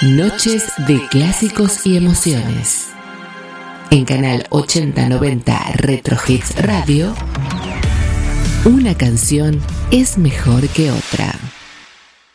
Noches de clásicos y emociones. En Canal 8090 Retro Hits Radio, una canción es mejor que otra.